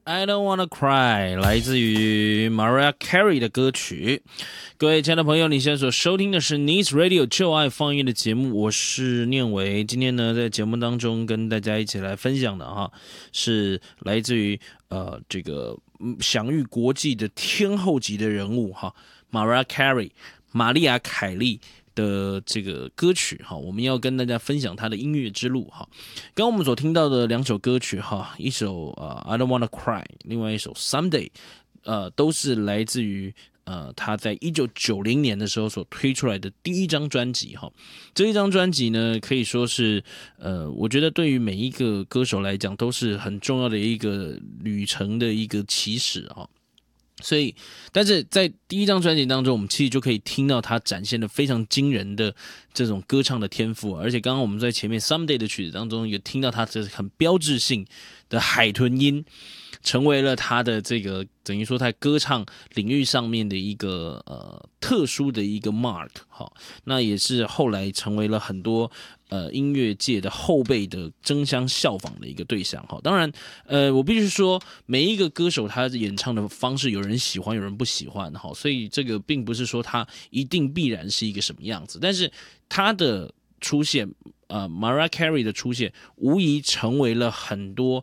I don't wanna cry，来自于 Mariah Carey 的歌曲。各位亲爱的朋友，你现在所收听的是 Nice Radio 就爱放音的节目，我是念维。今天呢，在节目当中跟大家一起来分享的哈，是来自于这个享誉国际的天后级的人物哈，Mariah Carey，玛丽亚凯莉。的这个歌曲哈，我们要跟大家分享她的音乐之路哈。刚刚我们所听到的两首歌曲哈，一首I Don't Wanna Cry，另外一首 Someday，都是来自于他在1990年的时候所推出来的第一张专辑哈。这一张专辑呢，可以说是我觉得对于每一个歌手来讲都是很重要的一个旅程的一个起始哈。所以，但是在第一张专辑当中，我们其实就可以听到他展现的非常惊人的这种歌唱的天赋，而且刚刚我们在前面 Someday 的曲子当中，也听到他这很标志性的海豚音，成为了他的这个等于说在歌唱领域上面的一个特殊的一个 mark 哈，那也是后来成为了很多音乐界的后辈的争相效仿的一个对象哈。当然，我必须说，每一个歌手他演唱的方式，有人喜欢，有人不喜欢哈，所以这个并不是说他一定必然是一个什么样子，但是他的出现。Mariah Carey 的出现，无疑成为了很多